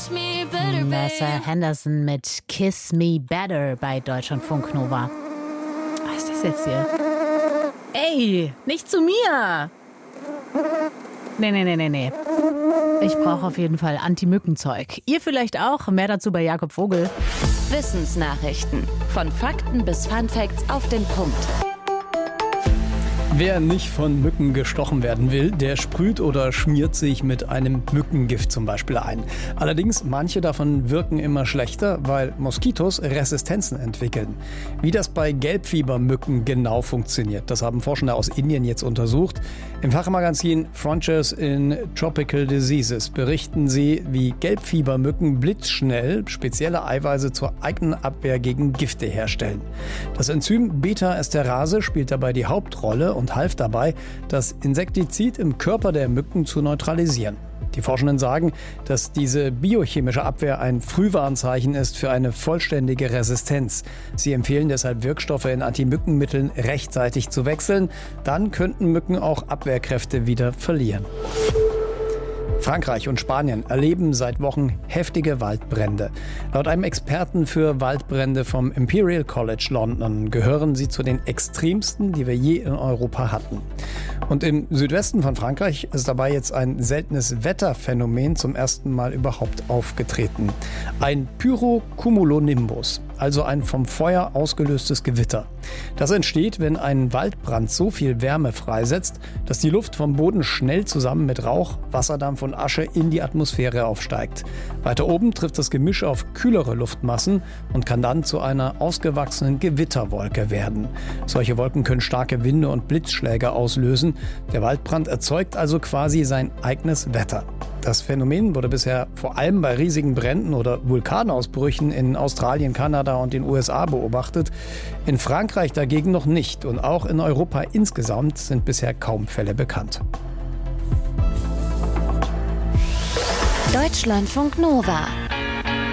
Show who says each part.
Speaker 1: Vanessa Henderson mit Kiss Me Better bei Deutschlandfunk Nova. Was ist das jetzt hier? Ey, nicht zu mir! Nee. Ich brauche auf jeden Fall Anti-Mückenzeug. Ihr vielleicht auch. Mehr dazu bei Jakob Vogel.
Speaker 2: Wissensnachrichten. Von Fakten bis Funfacts auf den Punkt.
Speaker 3: Wer nicht von Mücken gestochen werden will, der sprüht oder schmiert sich mit einem Mückengift zum Beispiel ein. Allerdings, manche davon wirken immer schlechter, weil Moskitos Resistenzen entwickeln. Wie das bei Gelbfiebermücken genau funktioniert, das haben Forschende aus Indien jetzt untersucht. Im Fachmagazin Frontiers in Tropical Diseases berichten sie, wie Gelbfiebermücken blitzschnell spezielle Eiweiße zur eigenen Abwehr gegen Gifte herstellen. Das Enzym Beta-Esterase spielt dabei die Hauptrolle und half dabei, das Insektizid im Körper der Mücken zu neutralisieren. Die Forschenden sagen, dass diese biochemische Abwehr ein Frühwarnzeichen ist für eine vollständige Resistenz. Sie empfehlen deshalb, Wirkstoffe in Antimückenmitteln rechtzeitig zu wechseln. Dann könnten Mücken auch Abwehrkräfte wieder verlieren. Frankreich und Spanien erleben seit Wochen heftige Waldbrände. Laut einem Experten für Waldbrände vom Imperial College London gehören sie zu den extremsten, die wir je in Europa hatten. Und im Südwesten von Frankreich ist dabei jetzt ein seltenes Wetterphänomen zum ersten Mal überhaupt aufgetreten. Ein Pyrocumulonimbus, also ein vom Feuer ausgelöstes Gewitter. Das entsteht, wenn ein Waldbrand so viel Wärme freisetzt, dass die Luft vom Boden schnell zusammen mit Rauch, Wasserdampf und Asche in die Atmosphäre aufsteigt. Weiter oben trifft das Gemisch auf kühlere Luftmassen und kann dann zu einer ausgewachsenen Gewitterwolke werden. Solche Wolken können starke Winde und Blitzschläge auslösen. Der Waldbrand erzeugt also quasi sein eigenes Wetter. Das Phänomen wurde bisher vor allem bei riesigen Bränden oder Vulkanausbrüchen in Australien, Kanada und den USA beobachtet. In Frankreich dagegen noch nicht und auch in Europa insgesamt sind bisher kaum Fälle bekannt.
Speaker 2: Deutschlandfunk Nova.